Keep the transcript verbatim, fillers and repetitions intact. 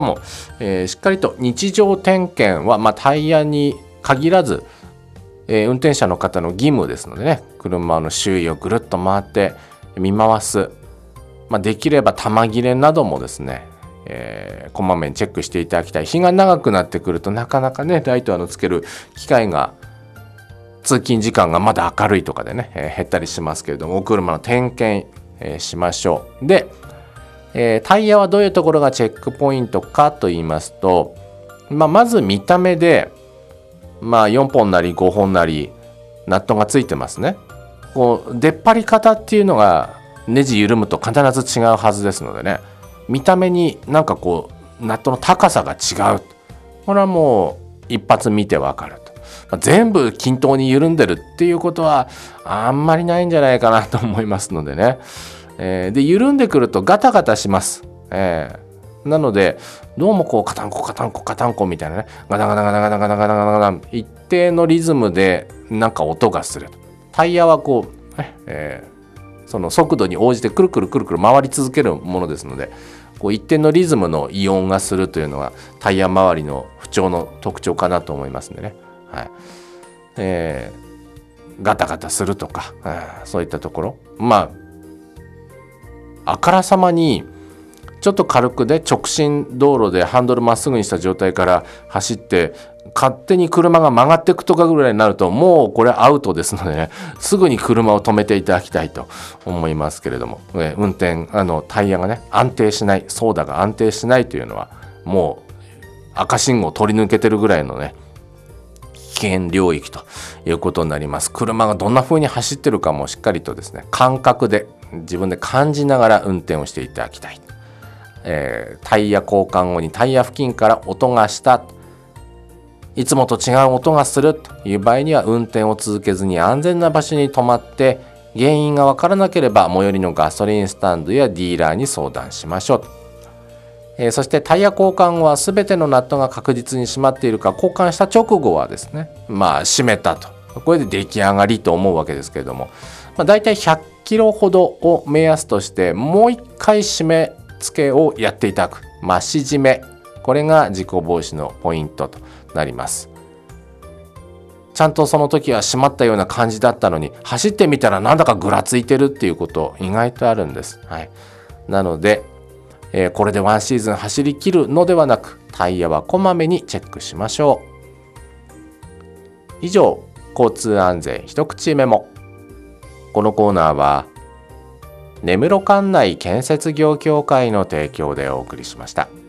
も、えー、しっかりと日常点検は、まあ、タイヤに限らず、えー、運転者の方の義務ですのでね、車の周囲をぐるっと回って見回す、まあ、できれば玉切れなどもですね、えー、こまめにチェックしていただきたい。日が長くなってくるとなかなかねライトのつける機会が、通勤時間がまだ明るいとかでね、えー、減ったりしますけれども、お車の点検、えー、しましょう。でえー、タイヤはどういうところがチェックポイントかと言いますと、まあ、まず見た目で、まあ、よんぽんなりごほんなりナットがついてますね。こう出っ張り方っていうのがネジ緩むと必ず違うはずですのでね、見た目になんかこうナットの高さが違う、これはもう一発見てわかると、まあ、全部均等に緩んでるっていうことはあんまりないんじゃないかなと思いますのでね、えー、で緩んでくるとガタガタします、えー、なのでどうもこうカタンコカタンコカタンコみたいなね、ガタガタガタガタガタガタガタガタ一定のリズムでなんか音がする。タイヤはこう、えー、その速度に応じてくるくるくるくる回り続けるものですので、こう一定のリズムの異音がするというのがタイヤ周りの不調の特徴かなと思いますんでね、はい、えー、ガタガタするとか、えー、そういったところ、まああからさまにちょっと軽くで直進道路でハンドルまっすぐにした状態から走って勝手に車が曲がっていくとかぐらいになると、もうこれアウトですのでね、すぐに車を止めていただきたいと思いますけれども、え運転あのタイヤがね安定しない、ソーダが安定しないというのはもう赤信号を取り抜けてるぐらいのね危険領域ということになります。車がどんな風に走ってるかもしっかりとですね感覚で自分で感じながら運転をしていただきたい、えー、タイヤ交換後にタイヤ付近から音がした、いつもと違う音がするという場合には運転を続けずに安全な場所に止まって、原因が分からなければ最寄りのガソリンスタンドやディーラーに相談しましょうと、えー、そしてタイヤ交換後は全てのナットが確実に締まっているか、交換した直後はですね、まあ締めたと、これで出来上がりと思うわけですけれども、まあ、だいたいひゃっキロほどを目安としてもう一回締め付けをやっていただく、増し締め、これが事故防止のポイントとなります。ちゃんとその時は締まったような感じだったのに、走ってみたらなんだかぐらついてるっていうこと意外とあるんです、はい、なので、えー、これでワンシーズン走り切るのではなく、タイヤはこまめにチェックしましょう。以上、交通安全一口メモ。このコーナーは根室管内建設業協会の提供でお送りしました。